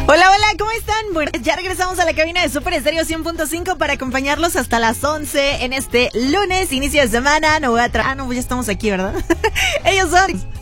Hola, hola, ¿cómo están? Bueno, ya regresamos a la cabina de Super Estéreo 100.5 para acompañarlos hasta las 11 en este lunes, inicio de semana. No voy a no, ya estamos aquí, ¿verdad? Ellos son